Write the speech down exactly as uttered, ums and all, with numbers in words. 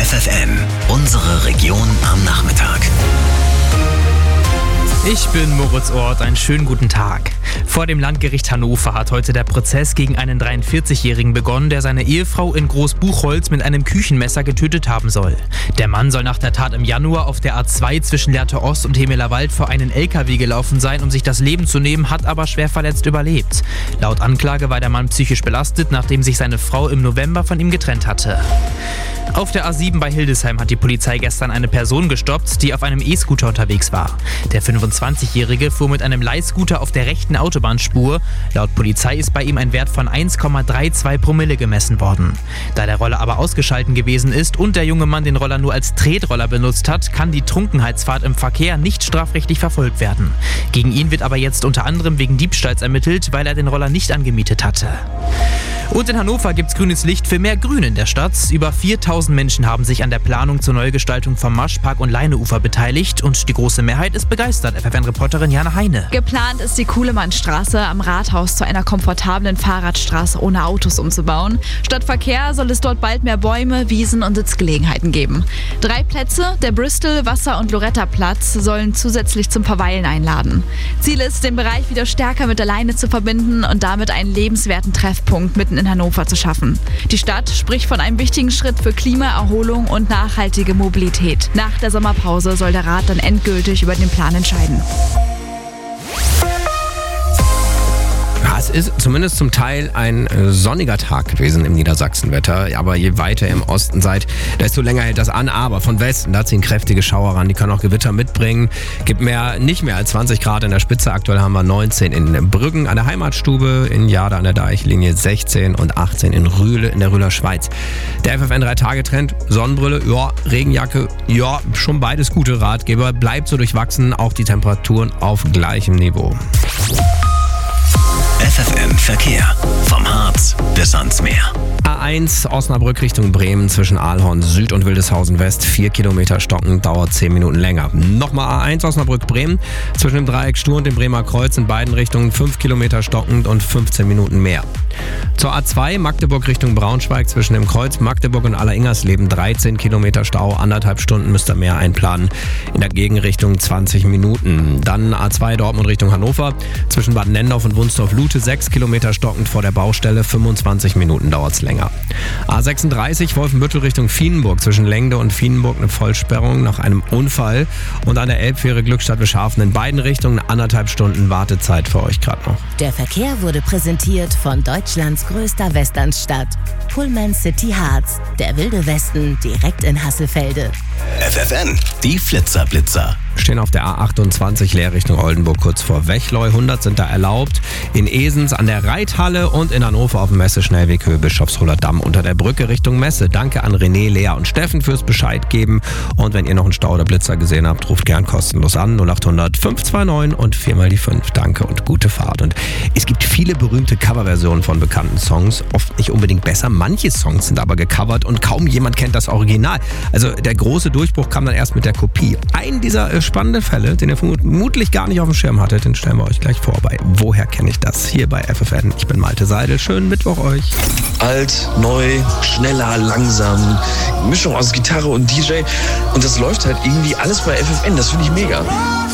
F F N, unsere Region am Nachmittag. Ich bin Moritz Ort, einen schönen guten Tag. Vor dem Landgericht Hannover hat heute der Prozess gegen einen dreiundvierzigjährigen begonnen, der seine Ehefrau in Großbuchholz mit einem Küchenmesser getötet haben soll. Der Mann soll nach der Tat im Januar auf der A zwei zwischen Lehrte Ost und Hemelerwald vor einen L K W gelaufen sein, um sich das Leben zu nehmen, hat aber schwer verletzt überlebt. Laut Anklage war der Mann psychisch belastet, nachdem sich seine Frau im November von ihm getrennt hatte. Auf der A sieben bei Hildesheim hat die Polizei gestern eine Person gestoppt, die auf einem E-Scooter unterwegs war. Der fünfundzwanzigjährige fuhr mit einem Leihscooter auf der rechten Autobahnspur. Laut Polizei ist bei ihm ein Wert von eins Komma zweiunddreißig Promille gemessen worden. Da der Roller aber ausgeschalten gewesen ist und der junge Mann den Roller nur als Tretroller benutzt hat, kann die Trunkenheitsfahrt im Verkehr nicht strafrechtlich verfolgt werden. Gegen ihn wird aber jetzt unter anderem wegen Diebstahls ermittelt, weil er den Roller nicht angemietet hatte. Und in Hannover gibt's grünes Licht für mehr Grün in der Stadt. Über viertausend Menschen haben sich an der Planung zur Neugestaltung vom Maschpark und Leineufer beteiligt und die große Mehrheit ist begeistert. F F N-Reporterin Jana Heine. Geplant ist die Kuhlemannstraße am Rathaus zu einer komfortablen Fahrradstraße ohne Autos umzubauen. Statt Verkehr soll es dort bald mehr Bäume, Wiesen und Sitzgelegenheiten geben. Drei Plätze, der Bristol-, Wasser- und Loretta-Platz, sollen zusätzlich zum Verweilen einladen. Ziel ist, den Bereich wieder stärker mit der Leine zu verbinden und damit einen lebenswerten Treffpunkt mitten in Hannover zu schaffen. Die Stadt spricht von einem wichtigen Schritt für Klima, Erholung und nachhaltige Mobilität. Nach der Sommerpause soll der Rat dann endgültig über den Plan entscheiden. Es ist zumindest zum Teil ein äh, sonniger Tag gewesen im Niedersachsenwetter. Aber je weiter ihr im Osten seid, desto länger hält das an. Aber von Westen, da ziehen kräftige Schauer ran. Die können auch Gewitter mitbringen. Gibt mehr, nicht mehr als zwanzig Grad in der Spitze. Aktuell haben wir neunzehn in Brüggen an der Heimatstube, in Jade an der Deichlinie sechzehn und achtzehn in Rühle in der Rühler Schweiz. Der F F N drei Tage Trend, Sonnenbrille, ja, Regenjacke, ja, schon beides gute Ratgeber. Bleibt so durchwachsen, auch die Temperaturen auf gleichem Niveau. F F N Verkehr. Vom Harz bis ans Meer. A eins Osnabrück Richtung Bremen zwischen Aalhorn Süd und Wildeshausen West. vier Kilometer stocken, dauert zehn Minuten länger. Nochmal A eins Osnabrück Bremen zwischen dem Dreieck Stur und dem Bremer Kreuz in beiden Richtungen. fünf Kilometer stockend und fünfzehn Minuten mehr. Zur A zwei Magdeburg Richtung Braunschweig zwischen dem Kreuz Magdeburg und Alleringhersleben. dreizehn Kilometer Stau, anderthalb Stunden müsst ihr mehr einplanen. In der Gegenrichtung zwanzig Minuten. Dann A zwei Dortmund Richtung Hannover zwischen Bad Nendorf und Wunstorf-Lute. sechs Kilometer stockend vor der Baustelle, fünfundzwanzig Minuten dauert's länger. A sechsunddreißig Wolfenbüttel Richtung Vienenburg zwischen Lengde und Vienenburg eine Vollsperrung nach einem Unfall und an der Elbfähre Glückstadt-Bescharfen in beiden Richtungen anderthalb Stunden Wartezeit für euch gerade noch. Der Verkehr wurde präsentiert von Deutschlands größter Westernstadt, Pullman City Harz, der wilde Westen direkt in Hasselfelde. F F N, die Flitzerblitzer. Stehen auf der A achtundzwanzig leer Richtung Oldenburg kurz vor Wechleu. hundert sind da erlaubt. In Esens an der Reithalle und in Hannover auf dem Messeschnellweg Höhe Bischofsholer Damm unter der Brücke Richtung Messe. Danke an René, Lea und Steffen fürs Bescheid geben. Und wenn ihr noch einen Stau oder Blitzer gesehen habt, ruft gern kostenlos an. null acht hundert fünf zwei neun und viermal die fünf. Danke und gute Fahrt. Und es gibt viele berühmte Coverversionen von bekannten Songs. Oft nicht unbedingt besser. Manche Songs sind aber gecovert und kaum jemand kennt das Original. Also der große Durchbruch kam dann erst mit der Kopie. Einen dieser äh, spannenden Fälle, den ihr vermutlich gar nicht auf dem Schirm hattet, den stellen wir euch gleich vor bei Woher kenne ich das? Hier bei F F N. Ich bin Malte Seidel. Schönen Mittwoch euch. Alt, neu, schneller, langsam. Mischung aus Gitarre und D J. Und das läuft halt irgendwie alles bei F F N. Das finde ich mega.